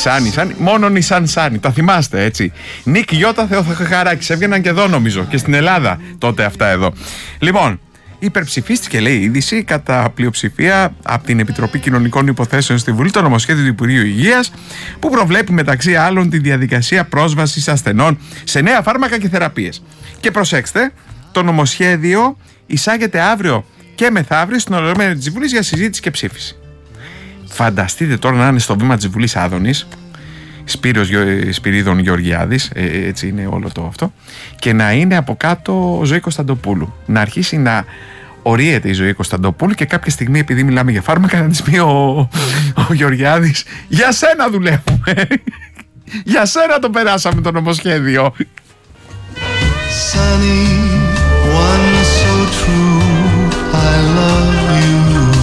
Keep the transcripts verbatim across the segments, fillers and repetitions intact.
Σάνι, Σάνι, μόνο Νισάν Σάνι. Τα θυμάστε, έτσι. Νίκ Γιώτα Θεοχαράκης. Έβγαιναν και εδώ, νομίζω. Και στην Ελλάδα τότε αυτά εδώ. Λοιπόν, υπερψηφίστηκε, λέει η είδηση, κατά πλειοψηφία από την Επιτροπή Κοινωνικών Υποθέσεων στη Βουλή το νομοσχέδιο του Υπουργείου Υγείας, που προβλέπει μεταξύ άλλων τη διαδικασία πρόσβασης ασθενών σε νέα φάρμακα και θεραπείες. Και προσέξτε, το νομοσχέδιο εισάγεται αύριο και μεθαύριο στην Ολομέλεια της Βουλής για συζήτηση και ψήφιση. Φανταστείτε τώρα να είναι στο βήμα της Βουλής Άδωνης, Σπύρος Σπυρίδων Γεωργιάδης, ε, έτσι είναι όλο το αυτό, και να είναι από κάτω Ζωή Κωνσταντοπούλου. Να αρχίσει να ορίεται η Ζωή Κωνσταντοπούλου και κάποια στιγμή, επειδή μιλάμε για φάρμακα, να της πει ο, ο Γεωργιάδης, για σένα δουλεύουμε. Για σένα το περάσαμε το νομοσχέδιο. Sunny, one so true, I love you.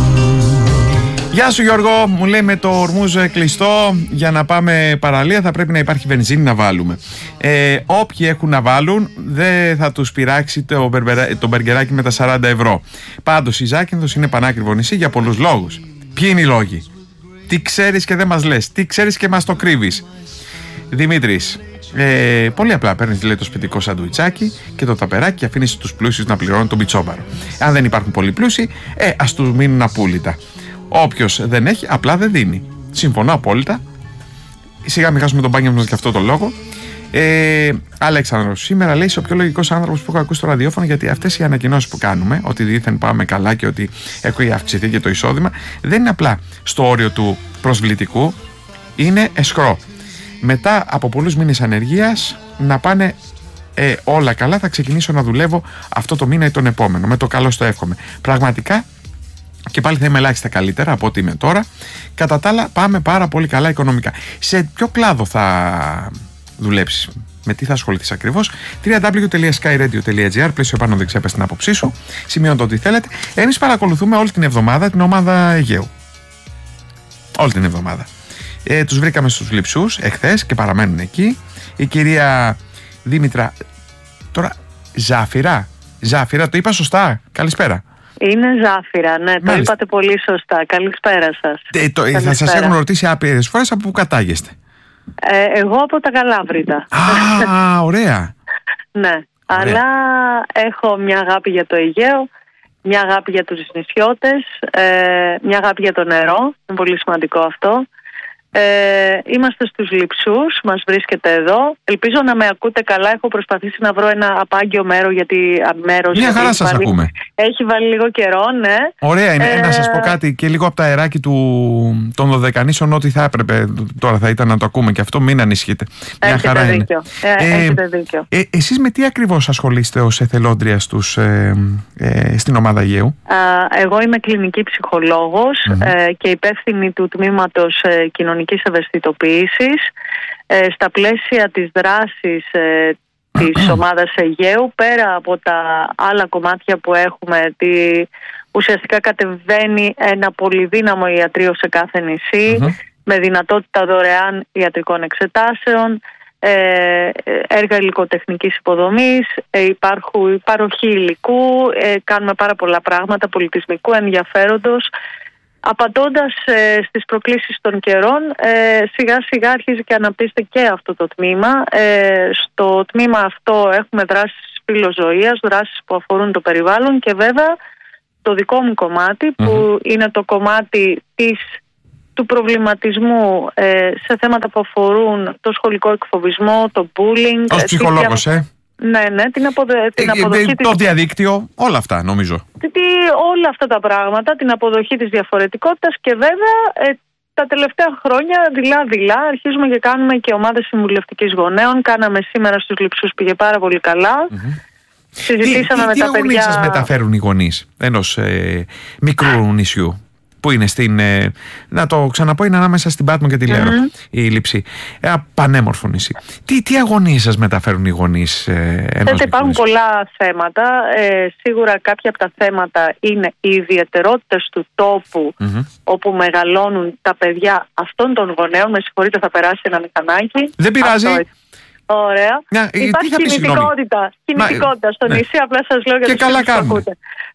Γεια σου Γιώργο, μου λέει με το ορμούζ κλειστό, για να πάμε παραλία θα πρέπει να υπάρχει βενζίνη να βάλουμε. Ε, όποιοι έχουν να βάλουν δεν θα τους πειράξει το, μπερμπερα, το μπεργκεράκι με τα σαράντα ευρώ. Πάντως η Ζάκυνθος είναι πανάκριβο νησί για πολλούς λόγους. Ποιοι είναι οι λόγοι? Τι ξέρεις και δεν μας λες? Τι ξέρεις και μας το κρύβεις? Δημήτρης, ε, πολύ απλά παίρνεις, λέει, το σπιτικό σαντουιτσάκι και το ταπεράκι και αφήνεις τους πλούσιους να πληρώνουν τον πιτσόμπαρο. Αν δεν υπάρχουν πολλοί πλούσιοι, ε, ας τους μείνουν απούλητα. Όποιος δεν έχει, απλά δεν δίνει. Συμφωνώ απόλυτα. Σιγά μην χάσουμε τον μπάνιο μας για αυτό το λόγο. Ε, Αλέξανδρος, σήμερα λέει είσαι ο πιο λογικός άνθρωπος που έχω ακούσει στο ραδιόφωνο, γιατί αυτές οι ανακοινώσεις που κάνουμε, ότι δήθεν πάμε καλά και ότι έχει αυξηθεί και το εισόδημα, δεν είναι απλά στο όριο του προσβλητικού, είναι εσχρό. Μετά από πολλούς μήνες ανεργίας, να πάνε ε, όλα καλά, θα ξεκινήσω να δουλεύω αυτό το μήνα ή τον επόμενο. Με το καλό στο εύχομαι. Πραγματικά. Και πάλι θα είμαι ελάχιστα καλύτερα από ό,τι είμαι τώρα. Κατά τα άλλα, πάμε πάρα πολύ καλά οικονομικά. Σε ποιο κλάδο θα δουλέψεις? Με τι θα ασχοληθείς ακριβώς? double-u double-u double-u τελεία sky radio τελεία gr, πλαίσιο πάνω δεξιά, πες την άποψή σου. Σημειώνω το ότι θέλετε. Εμείς παρακολουθούμε όλη την εβδομάδα την ομάδα Αιγαίου. Όλη την εβδομάδα. Ε, τους βρήκαμε στους Λειψούς εχθές και παραμένουν εκεί. Η κυρία Δήμητρα. Τώρα, Ζάφυρα. Ζάφυρα, το είπα σωστά? Καλησπέρα. Είναι Ζάφυρα, ναι, Μάλιστα. Το είπατε πολύ σωστά. Καλησπέρα σας. Ε, το, θα σας έχουν ρωτήσει άπειρες φορές από πού κατάγεστε. Ε, εγώ από τα Καλάβρητα. Α, ωραία. Ναι, ωραία. Αλλά έχω μια αγάπη για το Αιγαίο, μια αγάπη για τους νησιώτες, ε, μια αγάπη για το νερό, είναι πολύ σημαντικό αυτό. Ε, είμαστε στους Λειψούς, μας βρίσκεται εδώ. Ελπίζω να με ακούτε καλά. Έχω προσπαθήσει να βρω ένα απάγγιο μέρο, γιατί, μέρος. Μια χαρά σας βάλει, ακούμε. Έχει βάλει λίγο καιρό, ναι. Ωραία είναι. Ε, να σας πω κάτι και λίγο από τα αεράκι του, των Δωδεκανήσων, ό,τι θα έπρεπε τώρα θα ήταν να το ακούμε και αυτό, μην ανησυχείτε. Μια έχετε χαρά δίκιο. είναι. Ε, ε, έχετε δίκιο. Ε, εσείς με τι ακριβώς ασχολείστε ως εθελόντρια στους, ε, ε, στην ομάδα Αιγαίου? Εγώ είμαι κλινική ψυχολόγος mm-hmm. ε, και υπεύθυνη του τμήματος ε, κοινωνικής ευαισθητοποίησης. Ε, στα πλαίσια της δράσης ε, της ομάδας Αιγαίου, πέρα από τα άλλα κομμάτια που έχουμε, τη, ουσιαστικά κατεβαίνει ένα πολυδύναμο ιατρείο σε κάθε νησί, mm-hmm. με δυνατότητα δωρεάν ιατρικών εξετάσεων, ε, έργα υλικοτεχνικής υποδομής, ε, υπάρχουν παροχή υλικού, ε, κάνουμε πάρα πολλά πράγματα πολιτισμικού ενδιαφέροντος. Απαντώντας ε, στις προκλήσεις των καιρών, ε, σιγά σιγά αρχίζει και αναπτύσσεται και αυτό το τμήμα. Ε, στο τμήμα αυτό έχουμε δράσεις φιλοζωίας, δράσεις που αφορούν το περιβάλλον και βέβαια το δικό μου κομμάτι, mm-hmm. που είναι το κομμάτι της, του προβληματισμού ε, σε θέματα που αφορούν το σχολικό εκφοβισμό, το bullying. Ως ψυχολόγος, ε. Ναι, ναι, την, αποδο... την αποδοχή ε, της... Το διαδίκτυο, όλα αυτά νομίζω. Τι, όλα αυτά τα πράγματα, την αποδοχή της διαφορετικότητας και βέβαια ε, τα τελευταία χρόνια δειλά-δειλά αρχίζουμε και κάνουμε και ομάδες συμβουλευτικής γονέων. Κάναμε σήμερα στους Λειψούς, πήγε πάρα πολύ καλά. Mm-hmm. Συζητήσαμε τι, με τι τα παιδιά... Τι αγωνίες σας μεταφέρουν οι γονείς ενός ε, μικρού νησιού? Που είναι στην, ε, να το ξαναπώ, είναι ανάμεσα στην Πάτμο και τη Λέρο, mm-hmm. η Λειψή. Ένα πανέμορφο νησί. Τι, τι αγωνίες σας μεταφέρουν οι γονείς ε, ενός? Υπάρχουν πολλά θέματα. Ε, σίγουρα κάποια από τα θέματα είναι οι ιδιαιτερότητες του τόπου mm-hmm. όπου μεγαλώνουν τα παιδιά αυτών των γονέων. Με συγχωρείτε, θα περάσει ένα μηχανάκι. Δεν πειράζει. Αυτό, ωραία. Μια, Υπάρχει κινητικότητα, κινητικότητα στο ναι. νησί, απλά σας λέω για και καλά κάνουμε.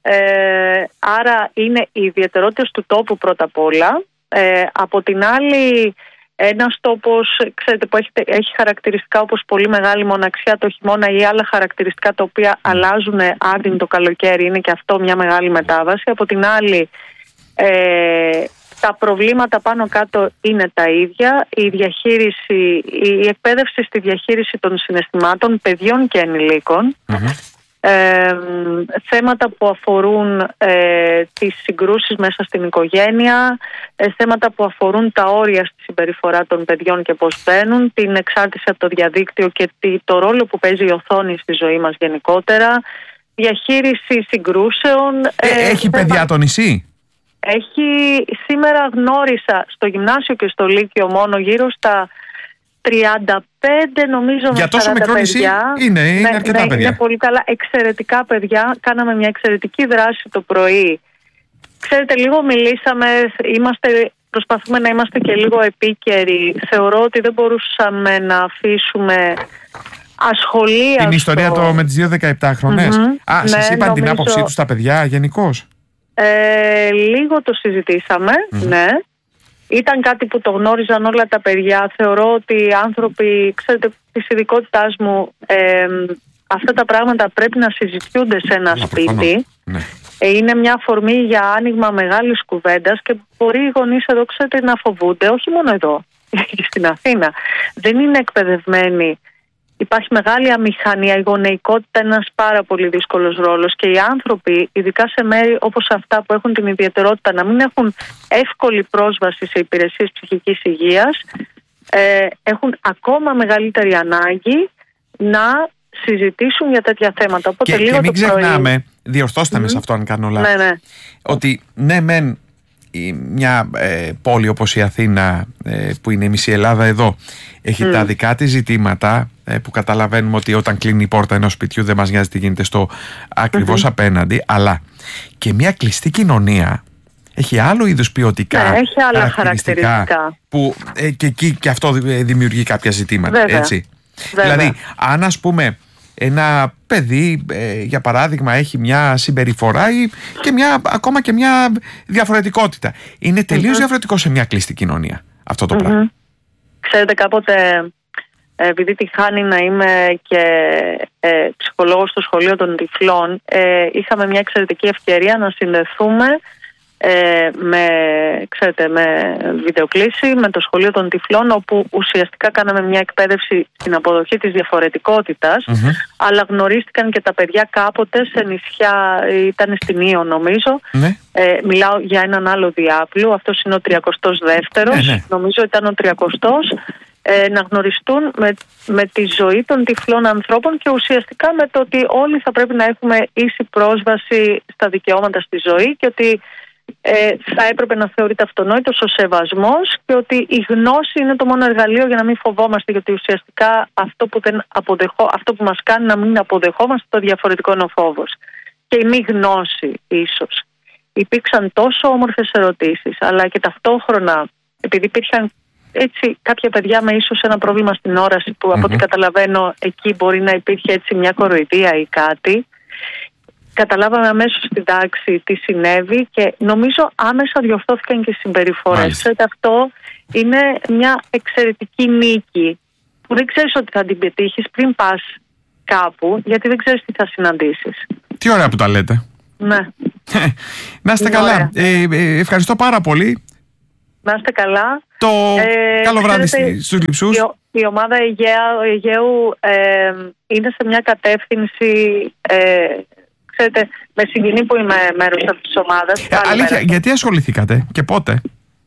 Ε, άρα είναι οι ιδιαιτερότητες του τόπου πρώτα απ' όλα. Ε, από την άλλη Ένας τόπος, ξέρετε, που έχει, έχει χαρακτηριστικά όπως πολύ μεγάλη μοναξιά το χειμώνα ή άλλα χαρακτηριστικά τα οποία mm. αλλάζουν άρδιν το καλοκαίρι, είναι και αυτό μια μεγάλη μετάβαση. Από την άλλη, ε, τα προβλήματα πάνω κάτω είναι τα ίδια. Η διαχείριση, η εκπαίδευση στη διαχείριση των συναισθημάτων παιδιών και ενηλίκων. Mm-hmm. Ε, θέματα που αφορούν ε, τις συγκρούσεις μέσα στην οικογένεια, ε, θέματα που αφορούν τα όρια στη συμπεριφορά των παιδιών και πώς μπαίνουν, την εξάρτηση από το διαδίκτυο και το ρόλο που παίζει η οθόνη στη ζωή μας γενικότερα, διαχείριση συγκρούσεων. Ε, ε, έχει θέμα... παιδιά το νησί? Έχει, σήμερα γνώρισα στο γυμνάσιο και στο λύκειο μόνο γύρω στα τριάντα πέντε νομίζω. Για τόσο μικρό νησί είναι, είναι ναι, αρκετά ναι, παιδιά. Είναι πολύ καλά, εξαιρετικά παιδιά. Κάναμε μια εξαιρετική δράση το πρωί. Ξέρετε, λίγο μιλήσαμε, είμαστε, προσπαθούμε να είμαστε και λίγο επίκαιροι. Θεωρώ ότι δεν μπορούσαμε να αφήσουμε ασχολία. Την ιστορία στο... το με τις δύο δεκαεπτάχρονες. Mm-hmm. Α, ναι, σας είπαν νομίζω... την άποψή τους τα παιδιά γενικώς? Ε, λίγο το συζητήσαμε, mm-hmm. ναι. Ήταν κάτι που το γνώριζαν όλα τα παιδιά. Θεωρώ ότι οι άνθρωποι, ξέρετε, της ειδικότητάς μου, ε, αυτά τα πράγματα πρέπει να συζητιούνται σε ένα να, σπίτι. Ναι. Ε, είναι μια αφορμή για άνοιγμα μεγάλης κουβέντας και μπορεί οι γονείς εδώ, ξέρετε, να φοβούνται, όχι μόνο εδώ, στην Αθήνα. Δεν είναι εκπαιδευμένοι. Υπάρχει μεγάλη αμηχανία, η γονεϊκότητα είναι ένας πάρα πολύ δύσκολος ρόλος και οι άνθρωποι, ειδικά σε μέρη όπως αυτά που έχουν την ιδιαιτερότητα να μην έχουν εύκολη πρόσβαση σε υπηρεσίες ψυχικής υγείας, ε, έχουν ακόμα μεγαλύτερη ανάγκη να συζητήσουν για τέτοια θέματα. Οπότε και, λίγο και μην το ξεχνάμε, πρωί... διορθώστε mm-hmm. με σε αυτό αν κάνω λάθος, ναι, ναι. ότι ναι μεν μια ε, πόλη όπως η Αθήνα, ε, που είναι η μισή Ελλάδα εδώ, έχει mm. τα δικά της ζητήματα, ε, που καταλαβαίνουμε ότι όταν κλείνει η πόρτα ενός σπιτιού δεν μας νοιάζει τι γίνεται στο ακριβώς mm-hmm. απέναντι, αλλά και μια κλειστή κοινωνία έχει άλλο είδους ποιοτικά, ναι, έχει άλλα χαρακτηριστικά, χαρακτηριστικά που ε, και εκεί και αυτό δημιουργεί κάποια ζητήματα. Βέβαια. Έτσι. Βέβαια. Δηλαδή αν ας πούμε ένα παιδί, ε, για παράδειγμα, έχει μια συμπεριφορά ή και μια, ακόμα και μια διαφορετικότητα, είναι τελείως mm-hmm. διαφορετικό σε μια κλειστή κοινωνία αυτό το mm-hmm. πράγμα. Ξέρετε, κάποτε, επειδή τυχάνει να είμαι και ε, ψυχολόγος στο σχολείο των τυφλών, ε, είχαμε μια εξαιρετική ευκαιρία να συνδεθούμε ε, με, ξέρετε, με βιντεοκλήση με το σχολείο των τυφλών, όπου ουσιαστικά κάναμε μια εκπαίδευση στην αποδοχή της διαφορετικότητας, mm-hmm. αλλά γνωρίστηκαν και τα παιδιά κάποτε σε νησιά, ήταν στην Ήο νομίζω, mm-hmm. ε, μιλάω για έναν άλλο διάπλου, αυτός είναι ο τριακοστός δεύτερος, mm-hmm. νομίζω ήταν ο τριακοστός, ε, να γνωριστούν με, με τη ζωή των τυφλών ανθρώπων και ουσιαστικά με το ότι όλοι θα πρέπει να έχουμε ίση πρόσβαση στα δικαιώματα στη ζωή και ότι Ε, θα έπρεπε να θεωρείται αυτονόητος ο σεβασμός και ότι η γνώση είναι το μόνο εργαλείο για να μην φοβόμαστε, γιατί ουσιαστικά αυτό που, δεν αποδεχό, αυτό που μας κάνει να μην αποδεχόμαστε το διαφορετικό είναι ο φόβος και η μη γνώση ίσως. Υπήρξαν τόσο όμορφες ερωτήσεις, αλλά και ταυτόχρονα, επειδή υπήρχαν έτσι κάποια παιδιά με ίσως ένα πρόβλημα στην όραση που mm-hmm. από ό,τι καταλαβαίνω εκεί μπορεί να υπήρχε έτσι μια κοροϊδία ή κάτι, καταλάβαμε αμέσως στην τάξη τι συνέβη και νομίζω άμεσα διορθώθηκαν και οι συμπεριφορές. Ξέρετε, αυτό είναι μια εξαιρετική νίκη που δεν ξέρεις ότι θα την πετύχεις πριν πας κάπου, γιατί δεν ξέρεις τι θα συναντήσεις. Τι ωραία που τα λέτε. Ναι. Να είστε καλά. Ε, ε, ευχαριστώ πάρα πολύ. Να είστε καλά. Το ε, καλό βράδυ στους Λειψούς. Η, η ομάδα Αιγαία, Αιγαίου ε, είναι σε μια κατεύθυνση... Ε, ξέρετε, με συγκινεί που είμαι μέρος αυτής της ομάδας. Ε, αλήθεια, μέρα. Γιατί ασχοληθήκατε και πότε?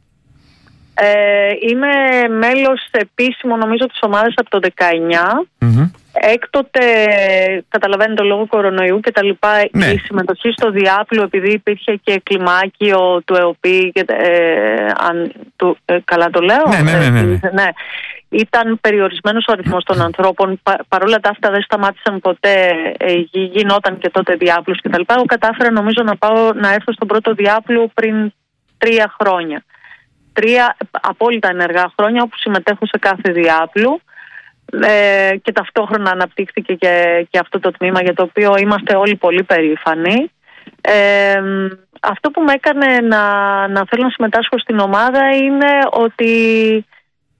Ε, είμαι μέλος επίσημο νομίζω της ομάδας από το δεκαεννιά. Mm-hmm. Έκτοτε, καταλαβαίνετε, λόγω κορονοϊού και τα λοιπά, ναι. η συμμετοχή στο διάπλου, επειδή υπήρχε και κλιμάκιο του ΕΟΠΗ, και, ε, αν, του, ε, καλά το λέω, ναι, ναι, ναι, ναι, ναι. Ε, ναι. Ήταν περιορισμένος ο αριθμός των ανθρώπων. Πα, παρόλα τα αυτά δεν σταμάτησαν ποτέ, ε, γινόταν και τότε διάπλους και τα λοιπά. Εγώ κατάφερα νομίζω να πάω να έρθω στον πρώτο διάπλο πριν τρία χρόνια. Τρία απόλυτα ενεργά χρόνια όπου συμμετέχω σε κάθε διάπλου. Ε, και ταυτόχρονα αναπτύχθηκε και, και αυτό το τμήμα για το οποίο είμαστε όλοι πολύ περήφανοι. Ε, αυτό που με έκανε να, να θέλω να συμμετάσχω στην ομάδα είναι ότι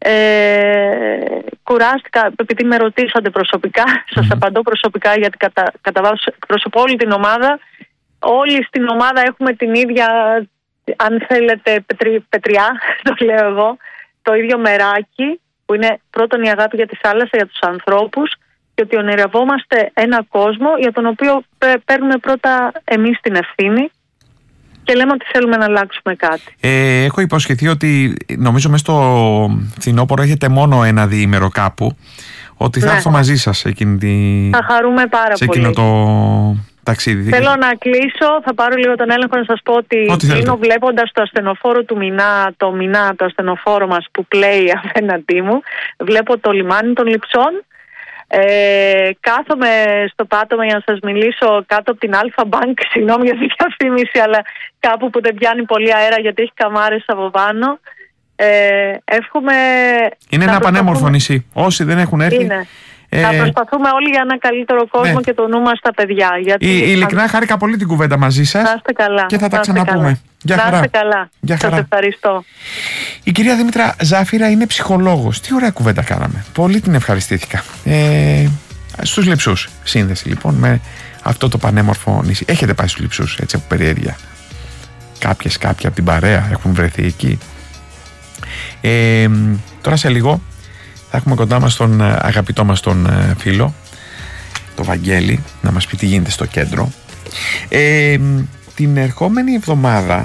Ε, κουράστηκα, επειδή με ρωτήσατε προσωπικά, σας mm-hmm. απαντώ προσωπικά, γιατί κατά, κατά βάση εκπροσωπώ όλη την ομάδα. Όλοι στην ομάδα έχουμε την ίδια, αν θέλετε, πετρι, πετριά, το λέω εγώ, το ίδιο μεράκι, που είναι πρώτον η αγάπη για τη θάλασσα, για τους ανθρώπους, και ότι ονειρευόμαστε ένα κόσμο για τον οποίο παίρνουμε πρώτα εμείς την ευθύνη και λέμε ότι θέλουμε να αλλάξουμε κάτι. Ε, έχω υποσχεθεί ότι νομίζω μέσα στο φθινόπωρο έχετε μόνο ένα διήμερο κάπου, ότι θα ναι. έρθω μαζί σας εκείνη τη... Θα χαρούμε πάρα σε πολύ. εκείνο το ταξίδι. Θέλω να κλείσω, θα πάρω λίγο τον έλεγχο να σας πω ότι κλείνω βλέποντας το ασθενοφόρο του Μινά, το Μινά, το ασθενοφόρο μας που πλέει απέναντί μου. Βλέπω το λιμάνι των Λειψών. Ε, κάθομαι στο πάτωμα για να σας μιλήσω κάτω από την Alpha Bank, συγγνώμη για τη διαφήμιση, αλλά κάπου που δεν πιάνει πολύ αέρα γιατί έχει καμάρες από πάνω. Ε, εύχομαι... Είναι ένα πανέμορφο νησί. Όσοι δεν έχουν έρθει... Είναι. Ε... Θα προσπαθούμε όλοι για ένα καλύτερο κόσμο ναι. και το νου μας στα παιδιά. Γιατί... Η, ειλικρινά χάρηκα πολύ την κουβέντα μαζί σας. Να είστε καλά. Και θα τα ξαναπούμε. Γεια χαρά. Να είστε καλά. Γεια χαρά. Σας ευχαριστώ. Η κυρία Δήμητρα Ζάφυρα είναι ψυχολόγος. Τι ωραία κουβέντα κάναμε. Πολύ την ευχαριστήθηκα. Ε, στους Λειψούς. Σύνδεση λοιπόν με αυτό το πανέμορφο νησί. Έχετε πάει στους Λειψούς έτσι από περιέργεια? Κάποιες, κάποιοι από την παρέα έχουν βρεθεί εκεί. Ε, τώρα σε λίγο θα έχουμε κοντά μας τον αγαπητό μας τον φίλο, το Βαγγέλη, να μας πει τι γίνεται στο κέντρο. Ε, την ερχόμενη εβδομάδα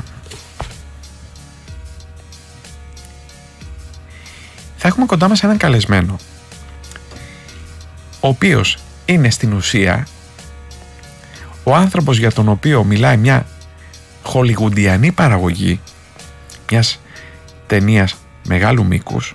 θα έχουμε κοντά μας έναν καλεσμένο, ο οποίος είναι στην ουσία ο άνθρωπος για τον οποίο μιλάει μια χολιγουντιανή παραγωγή μιας ταινίας μεγάλου μήκους,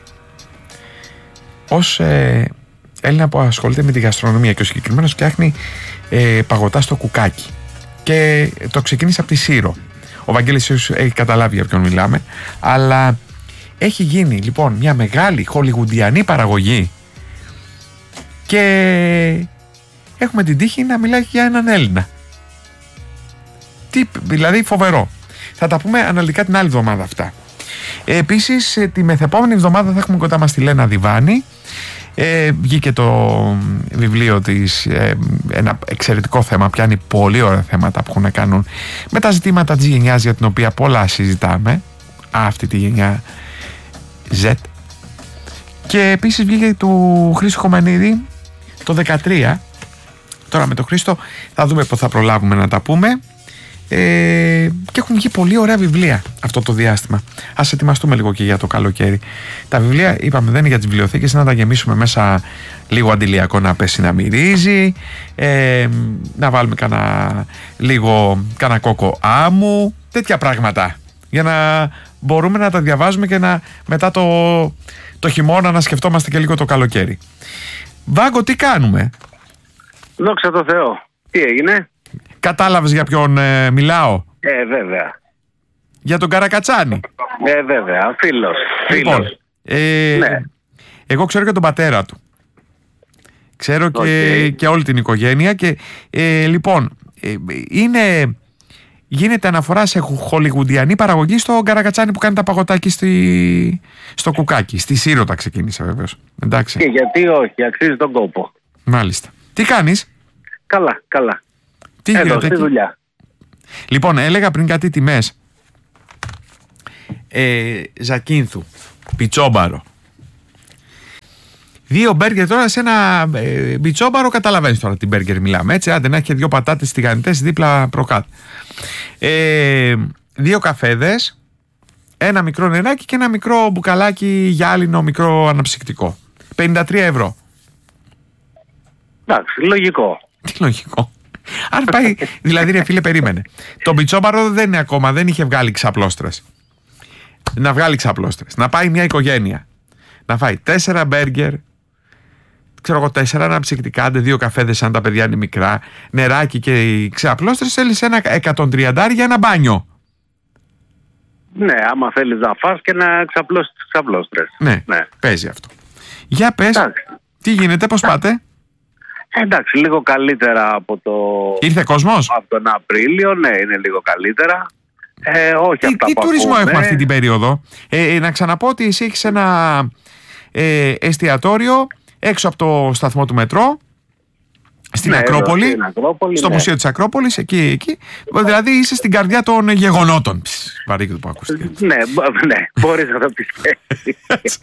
ως ε, Έλληνα που ασχολείται με τη γαστρονομία, και ο συγκεκριμένος φτιάχνει ε, παγωτά στο κουκάκι και το ξεκίνησε από τη Σύρο. Ο Βαγγέλης έχει καταλάβει για ποιον μιλάμε, αλλά έχει γίνει λοιπόν μια μεγάλη χολιγουντιανή παραγωγή και έχουμε την τύχη να μιλάει για έναν Έλληνα. Τι, δηλαδή φοβερό. Θα τα πούμε αναλυτικά την άλλη εβδομάδα αυτά. Ε, επίσης τη μεθεπόμενη εβδομάδα θα έχουμε κοντά μας τη Λένα Διβάνη. Ε, βγήκε το βιβλίο της, ε, ένα εξαιρετικό θέμα, πιάνει πολύ ωραία θέματα που έχουν να κάνουν με τα ζητήματα της γενιάς για την οποία πολλά συζητάμε, αυτή τη γενιά Z. Και επίσης βγήκε του Χρήστο Χωμανίδη το δεκατρία. Τώρα με τον Χρήστο θα δούμε πώς θα προλάβουμε να τα πούμε. Ε, και έχουν βγει πολύ ωραία βιβλία αυτό το διάστημα. Ας ετοιμαστούμε λίγο και για το καλοκαίρι. Τα βιβλία, είπαμε, δεν είναι για τις βιβλιοθήκες, να τα γεμίσουμε μέσα λίγο αντιλιακό να πέσει να μυρίζει, ε, να βάλουμε κανένα λίγο κανένα κόκο άμμου, τέτοια πράγματα, για να μπορούμε να τα διαβάζουμε και να μετά το, το χειμώνα να σκεφτόμαστε και λίγο το καλοκαίρι. Βάγκο, τι κάνουμε? Δόξα τω Θεώ. Τι έγινε? Κατάλαβες για ποιον ε, μιλάω? Ε, βέβαια. Για τον Καρακατσάνη. Ε, βέβαια. Φίλος. Λοιπόν, φίλος. Ε, ναι. Εγώ ξέρω και τον πατέρα του. Ξέρω okay. και, και όλη την οικογένεια. Και ε, λοιπόν, ε, είναι, γίνεται αναφορά σε χολιγουντιανή παραγωγή στον Καρακατσάνη που κάνει τα παγωτάκι στη, στο κουκάκι. Στη Σύρο τα ξεκίνησε βεβαίως. Εντάξει. Και γιατί όχι, αξίζει τον κόπο. Μάλιστα. Τι κάνεις? Καλά, καλά. Τι Εδώ, στη δουλειά. Λοιπόν, έλεγα πριν κάτι τιμές. Ε, Ζακίνθου, πιτσόμπαρο. Δύο μπέργκερ τώρα σε ένα ε, πιτσόμπαρο, καταλαβαίνεις τώρα τι μπέργκερ μιλάμε, έτσι. Άντε να έχει και δύο πατάτες τηγανιτές δίπλα προκάτω. Ε, δύο καφέδες, ένα μικρό νεράκι και ένα μικρό μπουκαλάκι γυάλινο μικρό αναψυκτικό. πενήντα τρία ευρώ. Εντάξει, λογικό. Τι λογικό? Αν πάει, δηλαδή ρε φίλε, περίμενε. Το πιτσόμπαρο δεν είναι ακόμα, δεν είχε βγάλει ξαπλώστρες. Να βγάλει ξαπλώστρες. Να πάει μια οικογένεια να φάει τέσσερα μπέργκερ, ξέρω εγώ, τέσσερα αναψυκτικά, άντε δύο καφέδες αν τα παιδιά είναι μικρά, νεράκι και οι ξαπλώστρες, θέλεις ένα εκατόν τριάντα για ένα μπάνιο. Ναι, άμα θέλεις να φας και να ξαπλώσεις τις ξαπλώστρες. Ναι, ναι, παίζει αυτό. Για πες, εντάξει. Τι γίνεται, πώς πάτε? Εντάξει, λίγο καλύτερα από το... Ήρθε κόσμος? Από τον Απρίλιο, ναι, είναι λίγο καλύτερα. Ε, όχι τι αυτά τι που τουρισμό ακούμε. Έχουμε αυτή την περίοδο? Ε, ε, να ξαναπώ ότι εσύ έχεις ένα ε, εστιατόριο έξω από το σταθμό του μετρό, στην ναι, Ακρόπολη, στην Ακρόπολη, στο ναι. Μουσείο της Ακρόπολης, εκεί, εκεί. Δηλαδή είσαι στην καρδιά των γεγονότων. Ψ, βαρύκι που ακούστηκε. Ναι, ναι, μπορείς να το πιστέψεις.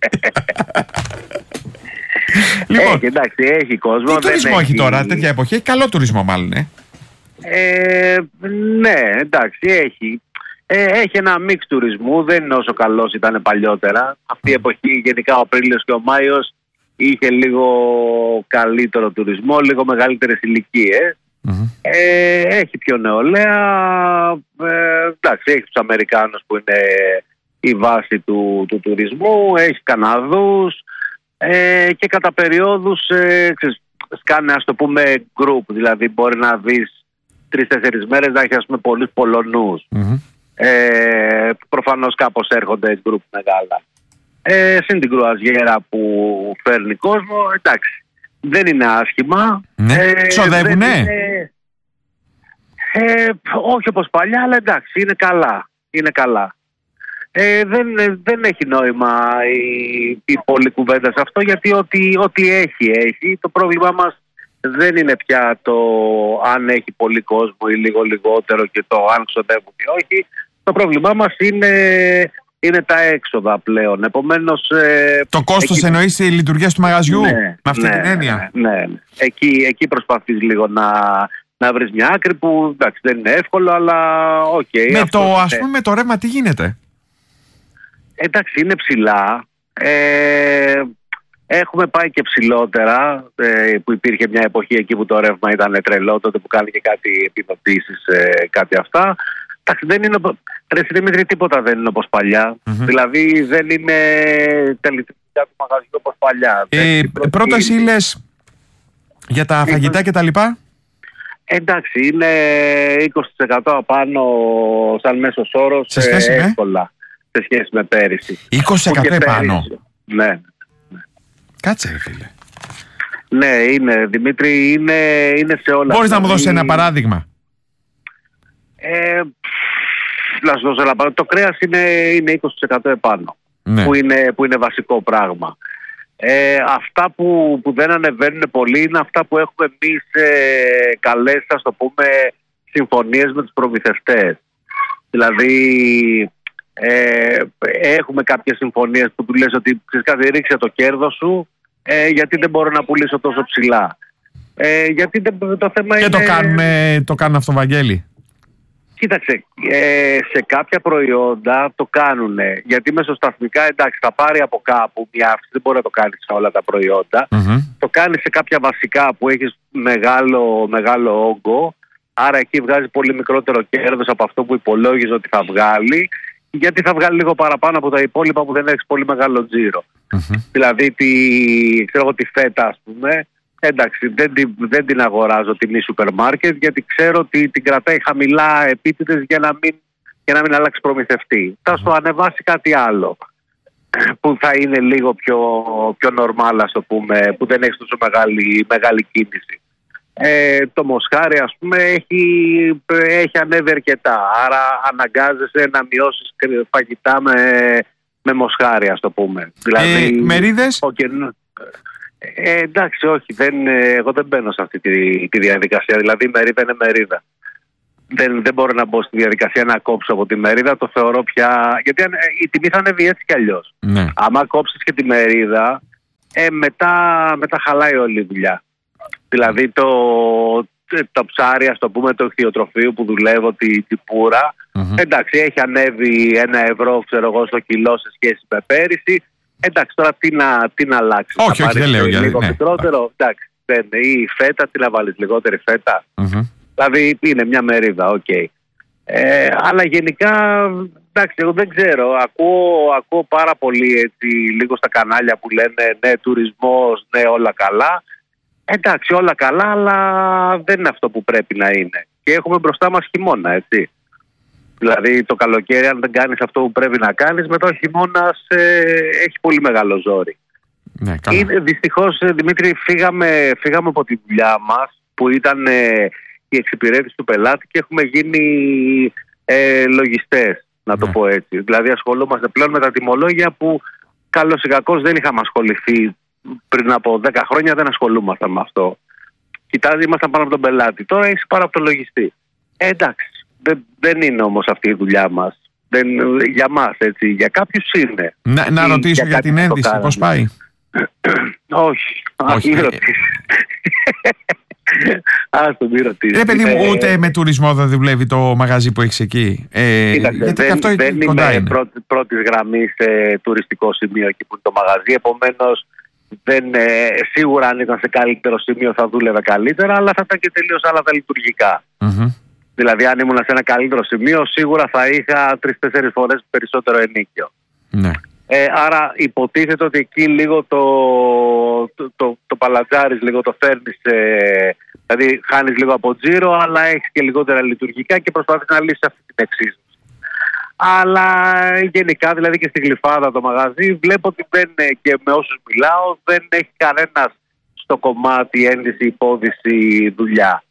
Λοιπόν, έχει, εντάξει, έχει κόσμο. Τι δεν τουρισμό έχει τώρα, τέτοια εποχή? Έχει καλό τουρισμό μάλλον, ε. Ε, ναι, εντάξει, έχει. Ε, έχει ένα μίξ τουρισμού, δεν είναι όσο καλός ήταν παλιότερα. Αυτή η εποχή, γενικά ο Απρίλιος και ο Μάιος, είχε λίγο καλύτερο τουρισμό, λίγο μεγαλύτερες ηλικίες. Mm-hmm. Ε, έχει πιο νεολαία. Ε, εντάξει, έχει τους Αμερικάνους που είναι η βάση του, του τουρισμού. Έχει Καναδούς. Ε, και κατά περιόδους ε, ξέρεις, σκάνε, ας το πούμε, group. Δηλαδή μπορεί να δεις τρεις-τέσσερις μέρες να έχει, ας πούμε, πολλούς Πολωνούς. Mm-hmm. Ε, προφανώς κάπως έρχονται group μεγάλα. Ε, συν την κρουαζιέρα που φέρνει κόσμο, εντάξει, δεν είναι άσχημα. Ναι. Ε, Ξοδεύουνε? Είναι, ε, όχι όπως παλιά, αλλά εντάξει, είναι καλά. Είναι καλά. Ε, δεν, δεν έχει νόημα η, η πολλή κουβέντα σε αυτό, γιατί ό,τι, ό,τι έχει, έχει. Το πρόβλημά μας δεν είναι πια το αν έχει πολύ κόσμο ή λίγο λιγότερο και το αν ξοδεύουν ή όχι. Το πρόβλημά μας είναι, είναι τα έξοδα πλέον. Επομένως, ε, το κόστος εκεί... εννοείς η λειτουργία του μαγαζιού, ναι, με αυτή ναι, την έννοια. Ναι, ναι. Εκεί, εκεί προσπαθείς λίγο να, να βρεις μια άκρη που εντάξει, δεν είναι εύκολο, αλλά οκ. Okay, με το, είναι. ας πούμε, με το ρεύμα τι γίνεται? Εντάξει, είναι ψηλά. Ε, έχουμε πάει και ψηλότερα, ε, που υπήρχε μια εποχή εκεί που το ρεύμα ήταν τρελό, τότε που κάνει και κάτι επιδοτήσεις, ε, κάτι αυτά. Εντάξει, δεν είναι, ρε Δημήτρη, τίποτα δεν είναι όπως παλιά. Mm-hmm. Δηλαδή δεν είναι τελικά του μαγαζιού όπως παλιά. Ε, πρώτες ύλες για τα φαγητά και τα λοιπά? Εντάξει, είναι είκοσι τοις εκατό απάνω σαν μέσος όρος, σε σχέση ε, με? εύκολα σε σχέση με πέρυσι. είκοσι τοις εκατό επάνω? Ναι. Κάτσε, ρε φίλε. Ναι, είναι, Δημήτρη, είναι, είναι σε όλα. Μπορείς να μου δώσεις ένα παράδειγμα? Ε, να σου δώσω ένα παράδειγμα. Το κρέας είναι, είναι είκοσι τοις εκατό επάνω, ναι. που, είναι, που είναι βασικό πράγμα. Ε, αυτά που, που δεν ανεβαίνουν πολύ είναι αυτά που έχουμε εμείς ε, καλές, ας το πούμε, συμφωνίες με τους προμηθευτές. Δηλαδή ε, έχουμε κάποιες συμφωνίες που του λες ότι κάτι ρίξε το κέρδος σου, ε, γιατί δεν μπορώ να πουλήσω τόσο ψηλά. Ε, γιατί δεν, το θέμα και είναι... το κάνουμε, το κάνουν αυτό, Βαγγέλη? Κοίταξε, ε, σε κάποια προϊόντα το κάνουν. Γιατί μεσοσταθμικά, εντάξει, θα πάρει από κάπου μια αύξηση, δεν μπορεί να το κάνει σε όλα τα προϊόντα. Mm-hmm. Το κάνει σε κάποια βασικά που έχεις μεγάλο, μεγάλο όγκο. Άρα εκεί βγάζει πολύ μικρότερο κέρδος από αυτό που υπολόγιζε ότι θα βγάλει. Γιατί θα βγάλει λίγο παραπάνω από τα υπόλοιπα που δεν έχεις πολύ μεγάλο τζίρο. Mm-hmm. Δηλαδή, τη, ξέρω εγώ, τη φέτα, ας πούμε. Εντάξει, δεν την, δεν την αγοράζω τιμή σούπερ μάρκετ, γιατί ξέρω ότι την κρατάει χαμηλά επίτηδες για να μην, για να μην αλλάξει προμηθευτή. Θα σου ανεβάσει κάτι άλλο που θα είναι λίγο πιο, πιο normal, ας το πούμε, που δεν έχει τόσο μεγάλη, μεγάλη κίνηση. Ε, το μοσχάρι, ας πούμε, έχει, έχει ανέβει αρκετά. Άρα αναγκάζεσαι να μειώσεις φαγητά με, με μοσχάρι, ας το πούμε. Δηλαδή, ε, μερίδες? Ε, εντάξει, όχι, δεν, εγώ δεν μπαίνω σε αυτή τη, τη διαδικασία. Δηλαδή η μερίδα είναι μερίδα. Δεν, δεν μπορώ να μπω στη διαδικασία να κόψω από τη μερίδα. Το θεωρώ πια... Γιατί αν, η τιμή θα ανέβει έτσι κι αλλιώς. Ναι. Άμα κόψεις και τη μερίδα, ε, μετά, μετά χαλάει όλη η δουλειά. Δηλαδή το, το ψάρι, ας το πούμε, το ηχθειοτροφείο που δουλεύω, τη, τη πουρα, mm-hmm. εντάξει, έχει ανέβει ένα ευρώ, ξέρω εγώ, στο κιλό σε σχέση με πέρυσι. Εντάξει, τώρα τι να, τι να αλλάξει? Όχι, όχι, δεν λέω για λίγο ναι, μικρότερο. Εντάξει, δεν, ή φέτα, τι να βάλεις, λιγότερη φέτα. Mm-hmm. Δηλαδή είναι μια μερίδα, οκ. Okay. Ε, αλλά γενικά, εντάξει, εγώ δεν ξέρω. Ακούω, ακούω πάρα πολύ έτσι, λίγο στα κανάλια που λένε ναι, τουρισμός, ναι, όλα καλά. Εντάξει, όλα καλά, αλλά δεν είναι αυτό που πρέπει να είναι. Και έχουμε μπροστά μας χειμώνα, έτσι. Δηλαδή το καλοκαίρι, αν δεν κάνεις αυτό που πρέπει να κάνεις, μετά ο χειμώνας ε, έχει πολύ μεγάλο ζόρι. Ναι, Είναι, δυστυχώς, Δημήτρη, φύγαμε, φύγαμε από τη δουλειά μας που ήταν ε, η εξυπηρέτηση του πελάτη και έχουμε γίνει ε, λογιστές, να το ναι. πω έτσι. Δηλαδή ασχολούμαστε πλέον με τα τιμολόγια που καλώς ή κακώς δεν είχαμε ασχοληθεί πριν από δέκα χρόνια, δεν ασχολούμασταν με αυτό. Κοιτάζει, ήμασταν πάνω από τον πελάτη. Τώρα είσαι πάνω από τον λογιστή. Ε, εντάξει, δεν, δεν είναι όμως αυτή η δουλειά μας. Δεν, για μας, έτσι, για κάποιους είναι. Να, να ρωτήσω για, για την ένδυση, πώς πάει? Όχι, όχι. Μην ρωτήσεις. Ας το μην ρωτήσεις. Ρε παιδί μου, ούτε με τουρισμό δεν δουλεύει το μαγαζί που έχεις εκεί. Ε, Κοίταξε, γιατί δεν, αυτό δεν κοντά είμαι είναι. πρώτη, πρώτης γραμμής σε τουριστικό σημείο εκεί που είναι το μαγαζί. Επομένως, δεν, ε, σίγουρα αν ήταν σε καλύτερο σημείο θα δούλευε καλύτερα, αλλά θα ήταν και τελείως άλλα τα λειτουργικά. Mm-hmm. Δηλαδή, αν ήμουν σε ένα καλύτερο σημείο, σίγουρα θα είχα τρεις-τέσσερις φορές περισσότερο ενίκιο. Ναι. Ε, άρα υποτίθεται ότι εκεί λίγο το, το, το, το παλατζάρεις, λίγο το φέρνεις, ε, δηλαδή χάνεις λίγο από τζίρο, αλλά έχεις και λιγότερα λειτουργικά και προσπαθείς να λύσεις αυτή την εξίσωση. Αλλά γενικά, δηλαδή και στη Γλυφάδα το μαγαζί, βλέπω ότι δεν, και με όσους μιλάω, δεν έχει κανένας στο κομμάτι ένδυση, υπόδυση, δουλειά.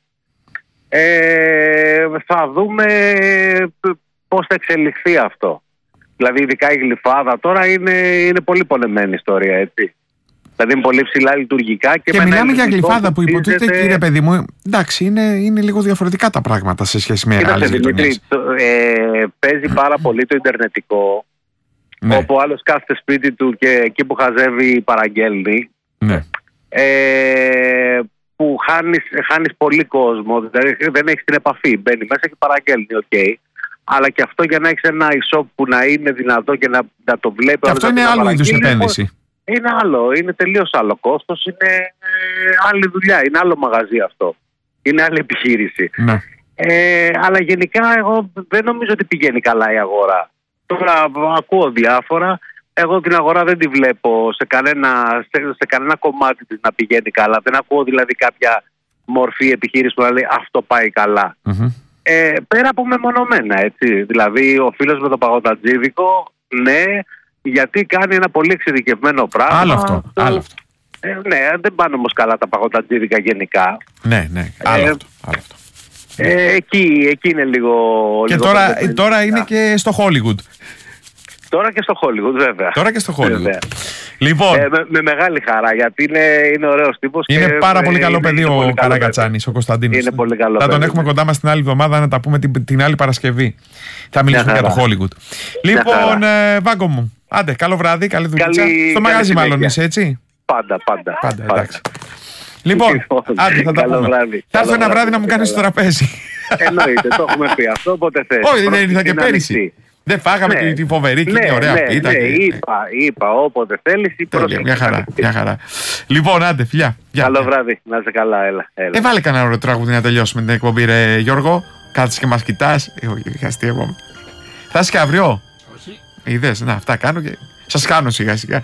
Ε, θα δούμε πώς θα εξελιχθεί αυτό. Δηλαδή, ειδικά η Γλυφάδα τώρα είναι, είναι πολύ πονεμένη ιστορία, έτσι. Δηλαδή, είναι πολύ ψηλά λειτουργικά. Και, και μιλάμε για Γλυφάδα που υποτίθεται, κύριε παιδί μου, εντάξει, είναι, είναι λίγο διαφορετικά τα πράγματα σε σχέση με άλλες γειτονιές. Ε, παίζει πάρα πολύ το ιντερνετικό. Ναι. Όπου ο άλλος κάθεται σπίτι του και εκεί που χαζεύει παραγγέλνει. Ναι. Ε, που χάνεις, χάνεις πολύ κόσμο, δηλαδή δεν έχεις την επαφή. Μπαίνει μέσα και παραγγέλνει, οκ. Okay. Αλλά και αυτό για να έχεις ένα e-shop που να είναι δυνατό και να, να το βλέπει. Και αυτό είναι άλλο είδους επένδυση. Είναι άλλο, είναι τελείως άλλο κόστος, είναι ε, άλλη δουλειά, είναι άλλο μαγαζί αυτό. Είναι άλλη επιχείρηση. Ναι. Ε, αλλά γενικά εγώ δεν νομίζω ότι πηγαίνει καλά η αγορά. Τώρα ακούω διάφορα. Εγώ την αγορά δεν τη βλέπω σε κανένα, σε, σε κανένα κομμάτι της να πηγαίνει καλά. Δεν ακούω δηλαδή κάποια μορφή επιχείρηση που να λέει αυτό πάει καλά. Mm-hmm. Ε, πέρα από μεμονωμένα, έτσι. Δηλαδή ο φίλος με το παγωτατζίδικο, ναι, γιατί κάνει ένα πολύ εξειδικευμένο πράγμα. Άλλο αυτό, το, άλλο αυτό. Ε, ναι, δεν πάνε όμως καλά τα παγωτατζίδικα γενικά. Ναι, ναι, άλλο ε, αυτό. Άλλο αυτό. Ε, εκεί, εκεί είναι λίγο... Και λίγο τώρα, τώρα είναι και στο Hollywood. Τώρα και στο Hollywood, βέβαια. Τώρα και στο Hollywood. Λοιπόν. Ε, με, με μεγάλη χαρά, γιατί είναι, είναι ωραίος τύπος. Είναι και, πάρα πολύ καλό είναι, παιδί είναι ο Καρακατσάνης, ο Κωνσταντίνος. Είναι πολύ καλό. Θα τον παιδί. έχουμε κοντά μας την άλλη εβδομάδα να τα πούμε την, την άλλη Παρασκευή. Θα μιλήσουμε για το Hollywood. Λοιπόν, ε, Βάγκο μου, άντε, καλό βράδυ, καλή δουλειά. Στο μαγάζι μάλλον είσαι, έτσι. Πάντα, πάντα. Πάντα, εντάξει. Λοιπόν, άντε, θα τα πούμε. Θα έρθω ένα βράδυ να μου κάνεις το τραπέζι. Εννοείται, το έχουμε πει αυτό, όποτε θες. Όχι, δεν ήρθα και πέρυσι. Δεν φάγαμε ναι, τη φοβερή και ναι, την ωραία ναι, πίτα. Ναι, και... είπα, είπα, όποτε θέλεις. Τέλεια, μια χαρά, μια χαρά. Λοιπόν, άντε, φιλιά. Καλό βράδυ, να είσαι καλά, έλα. έλα. Ε, βάλε κανένα ωραίο τραγούδι να τελειώσουμε την εκπομπή, ρε Γιώργο. Κάτσε και μας κοιτάς. Είχα αστείο. Θα είσαι και αύριο. Όχι. Είδες, να, αυτά κάνω και σας κάνω σιγά σιγά.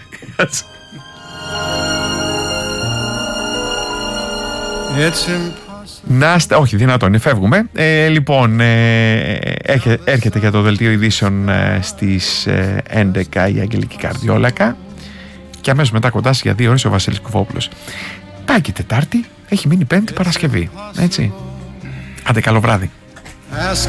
Να είστε, όχι δυνατόν, φεύγουμε. Ε, λοιπόν, ε, έρχε, έρχεται για το δελτίο ειδήσεων ε, στις ε, έντεκα η Αγγελική Καρδιόλακα και αμέσως μετά κοντά για δύο ώρες ο Βασίλης Κουφόπουλος. Πάει και Τετάρτη, έχει μείνει Πέμπτη Παρασκευή, έτσι. Άντε, καλό βράδυ.